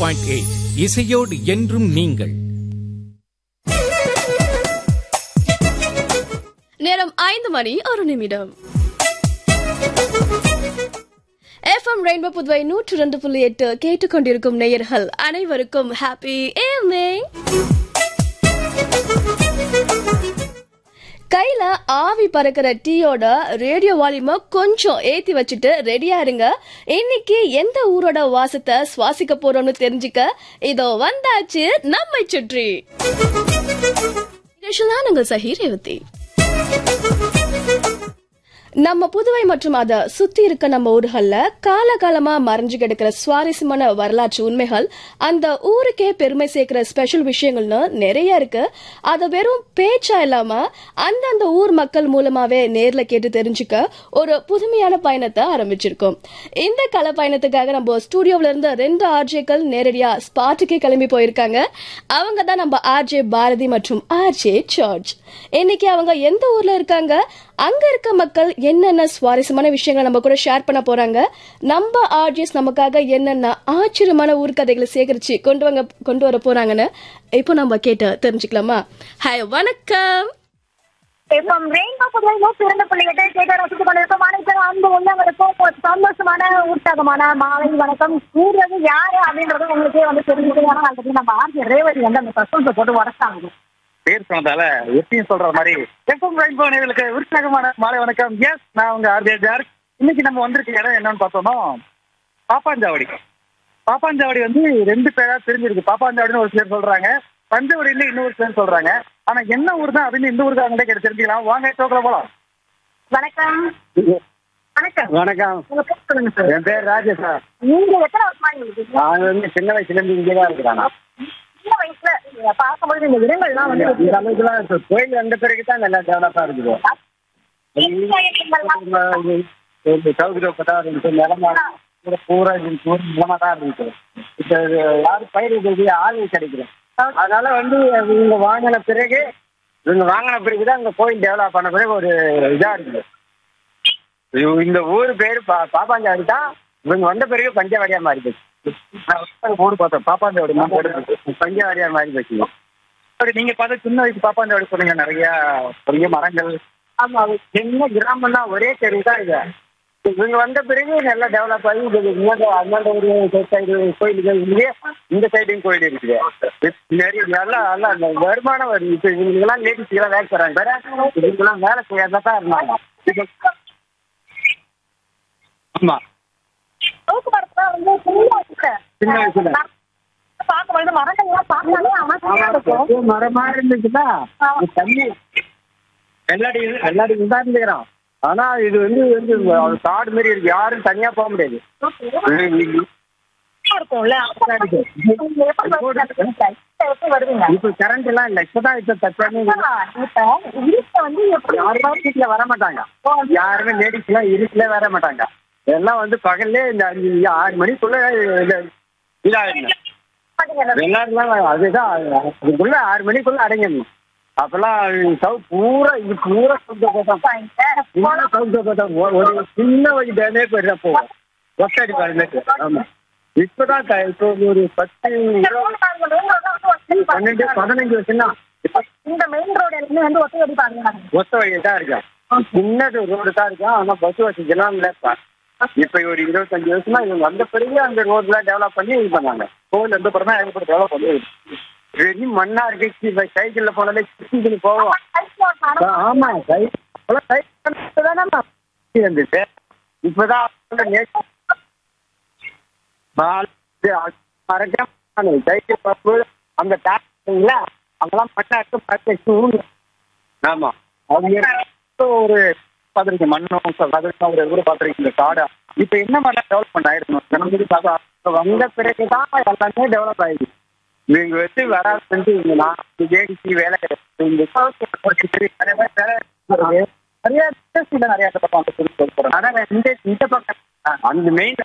91.8 இசையோடு என்றும் நீங்கள். நேரம் 5:01. எஃப்எம் ரெயின்போ புதுவை 102.8 கேட்டுக்கொண்டிருக்கும் நேயர்கள் அனைவருக்கும் ஹாப்பி ஈவினிங். கையில ஆவி பறக்கிற டீயோட ரேடியோ வால்யூம கொஞ்சம் ஏத்தி வச்சுட்டு ரெடியா இருங்க. இன்னைக்கு எந்த ஊரோட வாசத்தை சுவாசிக்க போறோம்னு தெரிஞ்சுக்க இதோ வந்தாச்சு நம்மை சுற்றி. நாங்கள் சஹி ரேவதி. நம்ம புதுவை மற்றும் அதை சுத்தி இருக்க நம்ம ஊர்கள்ல காலகாலமா மறைஞ்சு கிடக்கிற சுவாரஸ்யமான வரலாற்று உண்மைகள், அந்த ஊருக்கே பெருமை சேர்க்கிற ஸ்பெஷல் விஷயங்கள்னு நிறைய இருக்கு. அத வெறும் பேச்சா இல்லாம அந்தந்த ஊர் மக்கள் மூலமாவே நேர்ல கேட்டு தெரிஞ்சுக்க ஒரு புதுமையான பயணத்தை ஆரம்பிச்சிருக்கோம். இந்த கலை பயணத்துக்காக நம்ம ஸ்டுடியோல இருந்து 2 ஆர்ஜேக்கள் நேரடியா ஸ்பாட்டுக்கே கிளம்பி போயிருக்காங்க. அவங்க தான் நம்ம ஆர்ஜே பாரதி மற்றும் ஆர்ஜே ஜார்ஜ். இன்னைக்கு அவங்க எந்த ஊர்ல இருக்காங்க, அங்க இருக்க மக்கள் என்னென்ன சுவாரஸ்யமான விஷயங்களை நம்ம கூட ஷேர் பண்ண போறாங்க, நம்ம ஆர்ஜிஎஸ் நமக்காக என்னென்ன ஆச்சரியமான ஊர் கதைகளை சேகரிச்சு கொண்டு வர போறாங்கன்னு இப்போ நம்ம கேட்டு தெரிஞ்சுக்கலாமா? ஹாய், வணக்கம். சந்தோஷமான உற்சாகமான மாலை வணக்கம். கூறுறது யாரு அப்படின்றது உங்களுக்கே வந்து தெரிஞ்சுக்கலாம். ஆல்ரெடி நம்ம ஆர்ஜி ரேவதி வந்து அந்த சஸ்பென்ஸை போட்டு உடச்சாங்க. பேர் சொன்னதால எப்பயும் சொல்ற மாதிரி எஃப்எம் ரெயின்போ நேயர்களுக்கு உற்சாகமான மாலை வணக்கம். எஸ், நான் உங்க ஆர்ஜே ஜார்ஜ். இன்னைக்கு நம்ம வந்திருக்க இடம் என்னன்னு பார்த்தோம்னா பாப்பாஞ்சாவடி. பாப்பாஞ்சாவடி வந்து 2 பேரா தெரிஞ்சிருக்கு. பாப்பாஞ்சாவடினு ஒரு சிலர் சொல்றாங்க, பஞ்சவடியில இன்னொரு சிலர் சொல்றாங்க. ஆனா என்ன ஊர் தான் அப்படின்னு இந்த ஊருக்கு அவங்கள்ட்ட கேட்டு தெரிஞ்சுக்கலாம். வாங்க டோக்கில் போலாம். வணக்கம். வணக்கம். வணக்கம். உங்க பேர் சொல்லுங்க சார். என் பேர் ராஜேஷ் சார். நீங்க எத்தனை வருஷமா இருக்கீங்க? நான் வந்து சின்ன வயசுல இருந்து இங்கேதான் இருக்கிறாங்க. சின்ன வயசுல பார்க்கும்போது இந்த இடங்கள்லாம் வந்து இந்த அளவுக்குலாம் கோயில் வந்த பிறகுதான் நல்லா டெவலப்பா இருக்குது. பூரா நிலமா தான் இருந்துச்சு. இப்ப யாரும் பயிர் ஆள் கிடைக்கிறேன். அதனால வந்து இவங்க வாங்கின பிறகுதான் இந்த கோயில் டெவலப் பண்ண பிறகு ஒரு இதா இருக்குது. இந்த ஊர் பேரு பாப்பாஞ்சாவடி தான். இவங்க வந்த பிறகு பஞ்சவாடியா மாறி போச்சு. ஊர் பார்த்தோம் பாப்பாஞ்சாவடி பஞ்சவாடியா மாறி போச்சு. நீங்க பார்த்த சின்ன வயசு பாப்பாஞ்சாவடி சொன்னீங்க, நிறைய பெரிய மரங்கள். ஆமா, அது சின்ன கிராமம் தான், ஒரே தெரு தான் இது. இவங்க வந்த பிறகு நல்லா டெவலப் ஆகி அந்தாண்ட ஒரு சைடு கோயிலுகள் இங்கே, இந்த சைடையும் கோயில் இருக்குது. நிறைய நல்லா நல்லா அந்த வருமானம் வருது. இப்போ இவங்களுக்கெல்லாம் லேடிஸ் எல்லாம் வேலை செய்றாங்க வேற, இவங்கெல்லாம் வேலை செய்யாதான் இருந்தாங்க. ஆமா, சின்ன வயசுல மரமா இருந்துச்சுன்னா தண்ணி எல்லாரும் தான் இருந்துக்கிறோம். ஆனா இது வந்து காடு மாதிரி இருக்கு, யாரும் தனியா போக முடியாது. இப்ப கரண்ட் எல்லாம் இல்ல, இப்பதான் வீட்டுல வர மாட்டாங்க. யாருமே லேடிஸ் எல்லாம் இருட்டுல வர மாட்டாங்க. எல்லாம் வந்து பகல்ல இந்த 6 மணிக்குள்ள இதாயிருங்க. எல்லாரும் அதுதான் அதுக்குள்ள 6 மணிக்குள்ள அடங்கிடணும். அப்பெல்லாம் பூரா ஒரு சின்ன வழி டேமே போயிட்டா போவோம். ஒத்தடி பாருங்க. ஆமா, இப்பதான் இப்போ ஒரு 10, 12, 15 வருஷம் தான் இந்த மெயின் ரோடு வந்து ஒத்த வழி தான் இருக்கா. சின்ன ரோடு தான் இருக்கா. ஆனா பஸ் வசதி எல்லாம் இல்லப்பா. இப்ப ஒரு 25 வருஷமா இவங்க வந்த பிறகு அந்த ரோட்ல டெவலப் பண்ணி இது பண்ணாங்க. கோவில் வந்த பிறகு தான் ஏகப்பட்ட டெவலப் பண்ணி மண்ணா இருக்கு. சைக்கிள்ல போனாலே சுத்தி போவோம். ஆமா, வந்துச்சு. இப்பதான் சைக்கிள் பப்பு அந்த டாக்டர்ல அங்கெல்லாம் மண்ணா இருக்கு. ஆமா, அது ஒரு பாத்துருக்கேன். மண்ணும் ஒரு ஊரை பாத்துருக்கீங்க காடா. இப்ப என்ன மாதிரி டெவலப் பண்ண ஆயிருக்கணும். வந்த பிறகுதான் எல்லாமே டெவலப் ஆயிடுச்சு. இவங்க வச்சு வராது வேலை நிறைய பக்கம். ஆனா இந்த பக்கம் அந்த மெயின்